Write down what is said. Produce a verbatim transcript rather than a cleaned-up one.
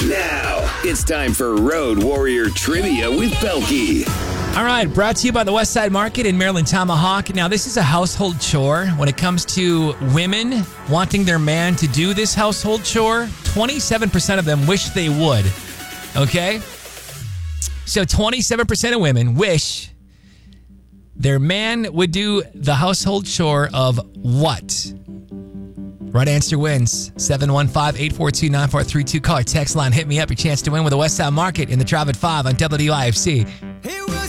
Now, it's time for Road Warrior Trivia with Belky. All right, brought to you by the Westside Market in Maryland Tomahawk. Now, this is a household chore. When it comes to women wanting their man to do this household chore, twenty-seven percent of them wish they would. Okay? So twenty-seven percent of women wish their man would do the household chore of what? Right answer wins. seven one five, eight four two, nine four three two. Call or text line. Hit me up. Your chance to win with the Westside Market in the Drive at five on W W I F C.